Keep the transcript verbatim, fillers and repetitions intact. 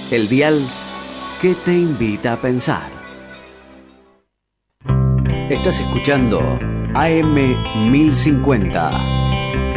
El dial que te invita a pensar. Estás escuchando A M mil cincuenta.